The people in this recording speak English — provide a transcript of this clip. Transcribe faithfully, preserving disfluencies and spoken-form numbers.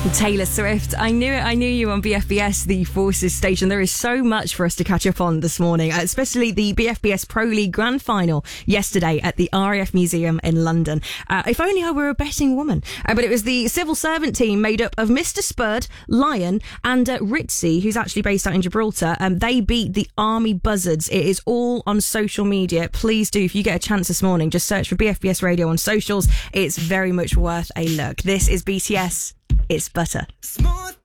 Taylor Swift. I knew it. I knew you on B F B S, the Forces station. There is so much for us to catch up on this morning, especially the B F B S Pro League Grand Final yesterday at the R A F Museum in London. Uh, if only I were a betting woman. Uh, but it was the civil servant team made up of Mister Spurd, Lion, and uh, Ritzy, who's actually based out in Gibraltar. Um, they beat the Army Buzzards. It is all on social media. Please do, if you get a chance this morning, just search for B F B S Radio on socials. It's very much worth a look. This is B T S. It's Butter. Smooth.